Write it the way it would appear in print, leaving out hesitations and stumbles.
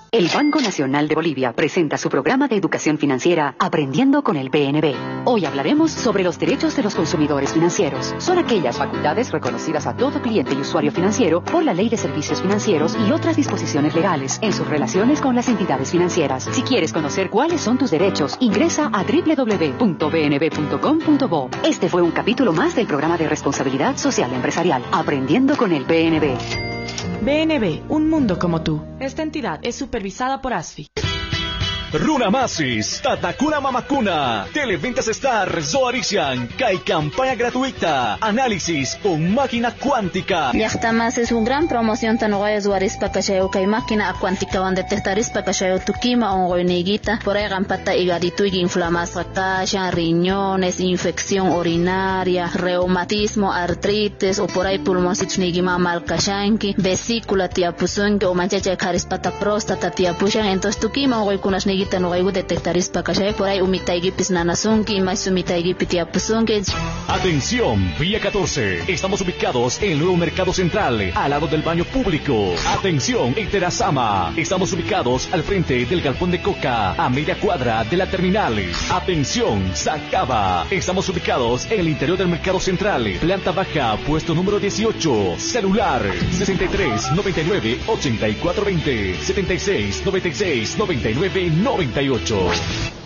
El Banco Nacional de Bolivia presenta su programa de educación financiera Aprendiendo con el BNB. Hoy hablaremos sobre los derechos de los consumidores financieros. Son aquellas facultades reconocidas a todo cliente y usuario financiero por la Ley de Servicios Financieros y otras disposiciones legales en sus relaciones con las entidades financieras. Si quieres conocer cuáles son tus derechos, ingresa a www.bnb.com.bo. Este fue un capítulo más del programa de responsabilidad social empresarial Aprendiendo con el BNB. BNB, un mundo como tú. Esta entidad es supervisada por ASFI. Runamasis, Tatakuna Mamakuna, Televentas Star, Zoarician, Kai campaña gratuita, análisis con máquina cuántica. Yachtamas es una gran promoción tanuaya Zoaris Pakashayo Kai máquina cuántica donde testaris Pakashayo Tukima ongoiniguita, por ahí gampata hígado y inflamación, riñones, infección urinaria, reumatismo, artritis o por ahí pulmoncito nigima malkashanki, vesícula tiapuzunki o manchacha karispata próstata tiapushan, entonces Tukima ongoikunas no hay detectaris pakashay por ahí umitaigipis nanasunki más umitaigipiti apusunki. Atención, vía 14. Estamos ubicados en el nuevo mercado central, al lado del baño público. Atención, en Terazama. Estamos ubicados al frente del galpón de coca, a media cuadra de la terminal. Atención, Sacaba. Estamos ubicados en el interior del mercado central, planta baja, puesto número 18. Celular 63 99 84 20 76 96 99 98.